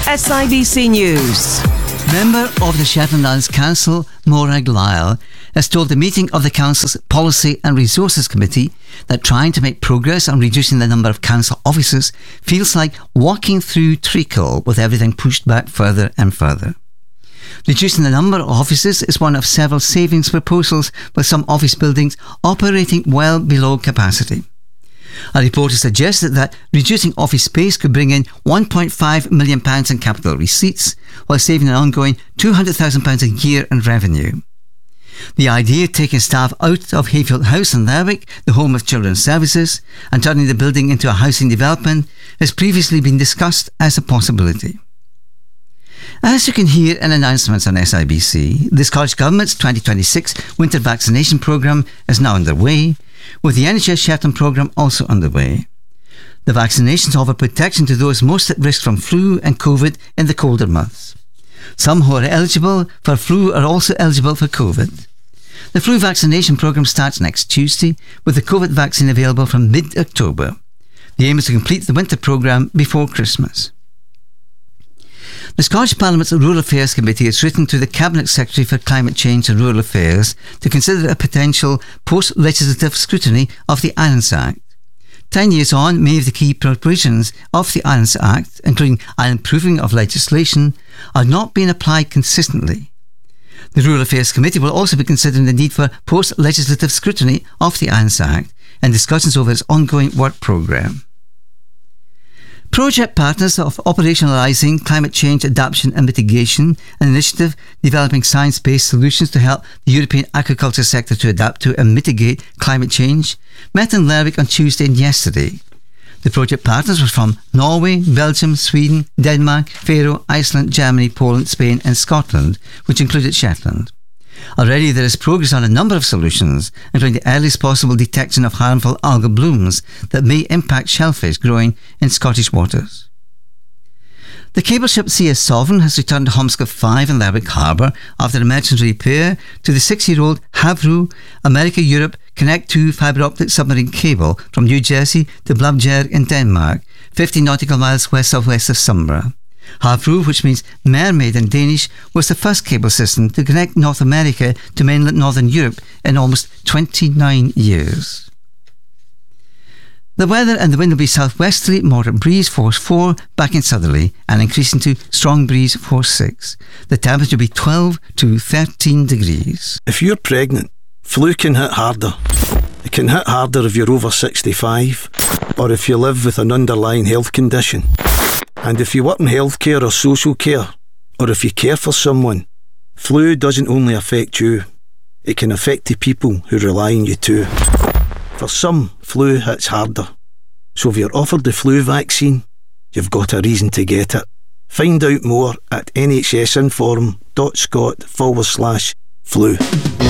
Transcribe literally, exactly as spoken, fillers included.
S I B C News. Member of the Shetland Islands Council, Morag Lyle, has told the meeting of the Council's Policy and Resources Committee that trying to make progress on reducing the number of council offices feels like walking through treacle with everything pushed back further and further. Reducing the number of offices is one of several savings proposals, with some office buildings operating well below capacity. A reporter suggested that reducing office space could bring in one point five million pounds in capital receipts, while saving an ongoing two hundred thousand pounds a year in revenue. The idea of taking staff out of Hayfield House in Lerwick, the home of Children's Services, and turning the building into a housing development has previously been discussed as a possibility. As you can hear in announcements on S I B C, the Scottish Government's twenty twenty-six winter vaccination programme is now underway, with the N H S Shetland programme also underway. The vaccinations offer protection to those most at risk from flu and COVID in the colder months. Some who are eligible for flu are also eligible for COVID. The flu vaccination programme starts next Tuesday, with the COVID vaccine available from mid-October. The aim is to complete the winter programme before Christmas. The Scottish Parliament's Rural Affairs Committee has written to the Cabinet Secretary for Climate Change and Rural Affairs to consider a potential post-legislative scrutiny of the Islands Act. Ten years on, many of the key provisions of the Islands Act, including an improving of legislation, are not being applied consistently. The Rural Affairs Committee will also be considering the need for post-legislative scrutiny of the Islands Act and discussions over its ongoing work programme. Project partners of Operationalising Climate Change Adaptation and Mitigation, an initiative developing science-based solutions to help the European agriculture sector to adapt to and mitigate climate change, met in Lerwick on Tuesday and yesterday. The project partners were from Norway, Belgium, Sweden, Denmark, Faroe, Iceland, Germany, Poland, Spain and Scotland, which included Shetland. Already there is progress on a number of solutions, including the earliest possible detection of harmful algal blooms that may impact shellfish growing in Scottish waters. The cable ship C S Sovereign has returned to Holmescliff five in Lerwick Harbour after emergency repair to the six-year-old Havru America-Europe Connect two fibre optic submarine cable from New Jersey to Blabjerg in Denmark, fifty nautical miles west-southwest of Sombra. Havru, which means mermaid in Danish, was the first cable system to connect North America to mainland Northern Europe in almost twenty-nine years. The weather and the wind will be southwesterly, moderate breeze force four, back in southerly, and increasing to strong breeze force six. The temperature will be twelve to thirteen degrees. If you're pregnant, flu can hit harder. It can hit harder if you're over sixty-five, or if you live with an underlying health condition. And if you work in healthcare or social care, or if you care for someone, flu doesn't only affect you, it can affect the people who rely on you too. For some, flu hits harder. So if you're offered the flu vaccine, you've got a reason to get it. Find out more at nhsinform.scot forward slash flu.